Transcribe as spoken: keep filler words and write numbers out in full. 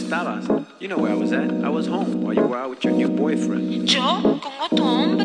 estabas. You know where I was at. I was home while you were out with your new boyfriend. ¿Yo? ¿Con Tom?